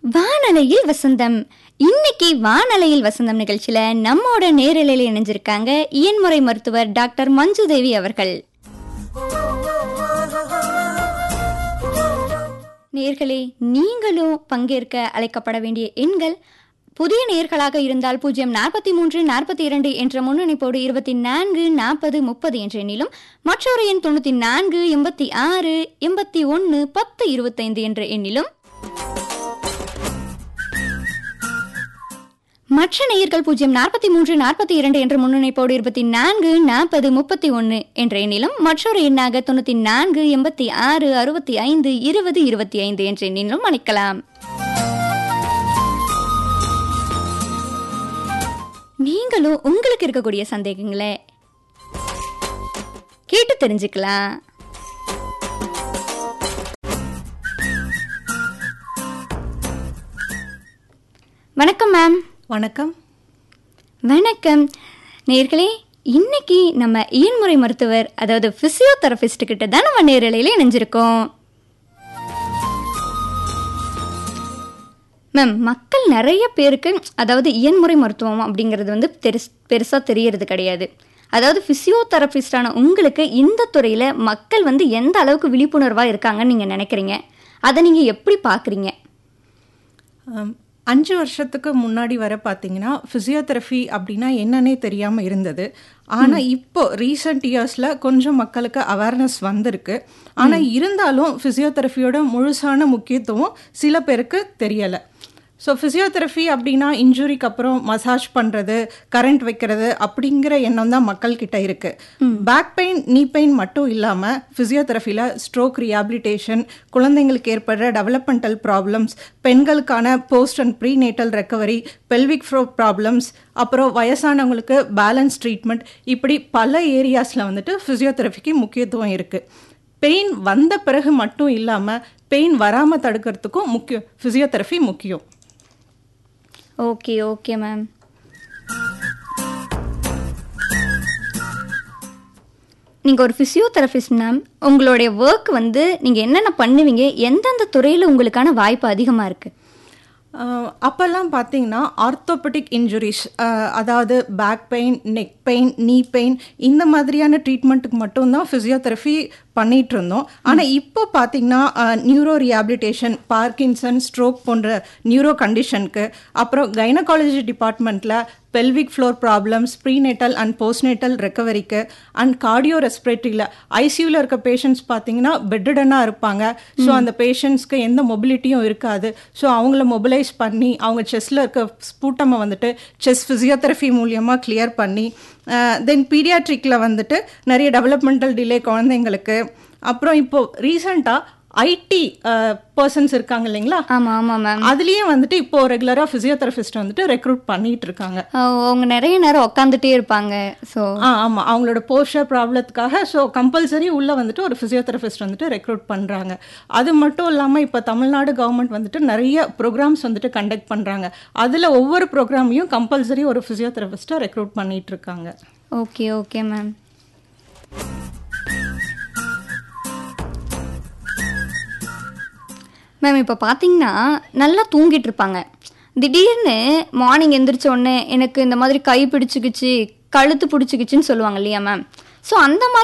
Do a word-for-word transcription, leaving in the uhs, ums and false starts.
வானலையில் வசந்தம். இன்னைக்கு வானலையில் வசந்தம் நிகழ்ச்சியில நம்மோட நேரலையில இணைஞ்சிருக்காங்க இயன்முறை மருத்துவர் டாக்டர் மஞ்சு தேவி அவர்கள். நேர்களே, நீங்களும் பங்கேற்க அழைக்கப்பட வேண்டிய எண்கள் புதிய நேர்களாக இருந்தால் பூஜ்ஜியம் நாற்பத்தி மூன்று நாற்பத்தி இரண்டு என்ற முன்னணிப்போடு இருபத்தி நான்கு நாற்பது முப்பது என்ற எண்ணிலும், மற்றொரு எண் தொண்ணூத்தி நான்கு எண்பத்தி ஆறு எண்பத்தி ஒன்னு பத்து இருபத்தைந்து என்ற எண்ணிலும், மற்ற நேயர்கள் பூஜ்ஜியம் நாற்பத்தி மூன்று நாற்பத்தி இரண்டு என்ற முன்னணிப்போடு இருபத்தி நான்கு நாற்பது முப்பத்தி ஒன்னு என்ற எண்ணிலும், மற்றொரு எண்ணாக தொண்ணூத்தி நான்கு எண்பத்தி ஆறு அறுபத்தி ஐந்து இருபது இருபத்தி ஐந்து என்ற எண்ணிலும் அழைக்கலாம். நீங்களும் உங்களுக்கு இருக்கக்கூடிய சந்தேகங்களை கேட்டு தெரிஞ்சுக்கலாம். வணக்கம் மேம். வணக்கம். வணக்கம் நேயர்களே, இன்னைக்கு நம்ம இயன்முறை மருத்துவர் அதாவது பிசியோதெரபிஸ்ட் கிட்ட தான் நம்ம நேரலையில இணைஞ்சிருக்கோம். மேம், மக்கள் நிறைய பேருக்கு அதாவது இயன்முறை மருத்துவம் அப்படிங்கிறது வந்து பெருஸ் பெருசாக தெரியறது கிடையாது. அதாவது ஃபிசியோதெரபிஸ்டான உங்களுக்கு இந்த துறையில் மக்கள் வந்து எந்த அளவுக்கு விழிப்புணர்வாக இருக்காங்கன்னு நீங்கள் நினைக்கிறீங்க? அதை நீங்கள் எப்படி பார்க்குறீங்க? அஞ்சு வருஷத்துக்கு முன்னாடி வர பார்த்தீங்கன்னா ஃபிசியோதெரபி அப்படின்னா என்னன்னே தெரியாமல் இருந்தது. ஆனால் இப்போ ரீசெண்ட் இயர்ஸில் கொஞ்சம் மக்களுக்கு அவேர்னஸ் வந்திருக்கு. ஆனால் இருந்தாலும் ஃபிசியோதெரபியோட முழுசான முக்கியத்துவம் சில பேருக்கு தெரியலை. ஸோ ஃபிசியோதெரபி அப்படின்னா இன்ஜுரிக்கு அப்புறம் மசாஜ் பண்ணுறது, கரண்ட் வைக்கிறது அப்படிங்கிற எண்ணம் தான் மக்கள்கிட்ட இருக்குது. பேக் பெயின், நீ பெயின் மட்டும் இல்லாமல் ஃபிசியோதெரபியில் ஸ்ட்ரோக் ரீஹாபிலிட்டேஷன், குழந்தைங்களுக்கு ஏற்படுற டெவலப்மெண்டல் ப்ராப்ளம்ஸ், பெண்களுக்கான post and pre natal recovery, pelvic flow problems, அப்புறம் வயசானவங்களுக்கு பேலன்ஸ் ட்ரீட்மெண்ட், இப்படி பல ஏரியாஸில் வந்துட்டு ஃபிசியோதெரபிக்கு முக்கியத்துவம் இருக்குது. பெயின் வந்த பிறகு மட்டும் இல்லாமல் பெயின் வராமல் தடுக்கிறதுக்கும் முக்கியம் ஃபிசியோதெரபி முக்கியம். Okay okay ma'am. நீங்கள் ஒரு ஃபிசியோதெரபிஸ்ட் மேம், உங்களுடைய ஒர்க் வந்து நீங்கள் என்னென்ன பண்ணுவீங்க? எந்தெந்த துறையில் உங்களுக்கான வாய்ப்பு அதிகமாக இருக்குது? அப்போல்லாம் பார்த்தீங்கன்னா ஆர்த்தோபெடிக் இன்ஜுரிஸ், அதாவது பேக் பெயின், நெக் பெயின், நீ பெயின், இந்த மாதிரியான ட்ரீட்மெண்ட்டுக்கு மட்டும்தான் ஃபிசியோதெரபி பண்ணிகிட்டு இருந்தோம். ஆனால் இப்போ பார்த்தீங்கன்னா நியூரோ ரீஹாபிலிட்டேஷன், பார்க்கின்சன், ஸ்ட்ரோக் போன்ற நியூரோ கண்டிஷனுக்கு, அப்புறம் கைனகாலஜி டிபார்ட்மெண்ட்டில் pelvic floor problems, prenatal and postnatal ரெக்கவரிக்கு, and cardio ரெஸ்பிரேட்டரியில் ஐசியூவில் இருக்க பேஷண்ட்ஸ் பார்த்தீங்கன்னா பெட்டடனாக இருப்பாங்க. ஸோ அந்த பேஷண்ட்ஸ்க்கு எந்த மொபிலிட்டியும் இருக்காது. ஸோ அவங்கள மொபிலைஸ் பண்ணி அவங்க செஸ்டில் இருக்க ஸ்பூட்டமை வந்துட்டு செஸ் ஃபிசியோதெரபி மூலியமாக கிளியர் பண்ணி, தென் பீடியாட்ரிக்கில் வந்துட்டு நிறைய டெவலப்மெண்டல் டிலே குழந்தைங்களுக்கு, அப்புறம் இப்போது ரீசெண்டாக ஐடி பர்சன்ஸ் இருக்காங்க இல்லைங்களா? ஆமாம் ஆமாம் மேம். அதுலேயே வந்துட்டு இப்போ ரெகுலராக ஃபிசியோதெரபிஸ்ட் வந்துட்டு ரெக்ரூட் பண்ணிட்டு இருக்காங்க. அவங்க நிறைய நேரம் உட்காந்துட்டே இருப்பாங்க. ஸோ ஆ ஆமாம், அவங்களோட போஸ்டர் ப்ராப்ளத்துக்காக ஸோ கம்பல்சரி உள்ளே வந்துட்டு ஒரு ஃபிசியோதெரபிஸ்ட் வந்துட்டு ரெக்ரூட் பண்ணுறாங்க. அது மட்டும் இல்லாமல் இப்போ தமிழ்நாடு கவர்மெண்ட் வந்துட்டு நிறைய ப்ரோக்ராம்ஸ் வந்துட்டு கண்டக்ட் பண்ணுறாங்க. அதில் ஒவ்வொரு ப்ரோக்ராமையும் கம்பல்சரி ஒரு ஃபிசியோதெரபிஸ்ட்டை ரெக்ரூட் பண்ணிட்டு இருக்காங்க. Okay okay ma'am. மேம், இப்போ பார்த்தீங்கன்னா நல்லா தூங்கிட்டு இருப்பாங்க. திடீர்னு மார்னிங் எந்திரிச்ச உடனே எனக்கு இந்த மாதிரி கை பிடிச்சிக்கிச்சு, கழுத்து பிடிச்சிக்கிச்சுன்னு சொல்லுவாங்க இல்லையா மேம்? ஸோ அந்த மாதிரி